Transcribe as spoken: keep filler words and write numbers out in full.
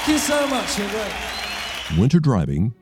Thank you so much. You're great. Winter driving